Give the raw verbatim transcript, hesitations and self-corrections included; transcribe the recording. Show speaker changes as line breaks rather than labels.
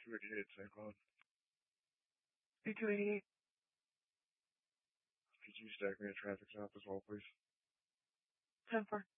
two eighty-eight, Saint Cloud.
B two eighty-eight.
Could you stack me a traffic stop as well, please?
ten four.